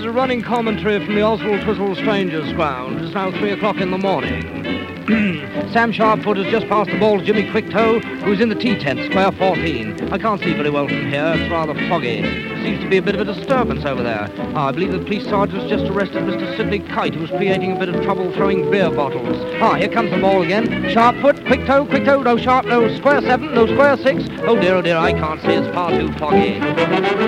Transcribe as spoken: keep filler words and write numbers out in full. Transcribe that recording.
a running commentary from the Oswald Twizzle Strangers ground. It's now three o'clock in the morning. Sam Sharpfoot has just passed the ball to Jimmy Quicktoe, who's in the tea tent, square fourteen. I can't see very well from here. It's rather foggy. There seems to be a bit of a disturbance over there. Ah, I believe the police sergeant's just arrested Mister Sidney Kite, who was creating a bit of trouble throwing beer bottles. Ah, here comes the ball again. Sharpfoot, Quicktoe, Quicktoe, no Sharp, no square seven, no square six. Oh dear, oh dear, I can't see. It's far too foggy.